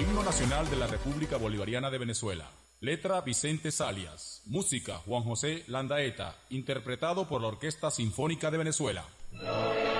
Himno Nacional de la República Bolivariana de Venezuela. Letra Vicente Salias. Música Juan José Landaeta, interpretado por la Orquesta Sinfónica de Venezuela.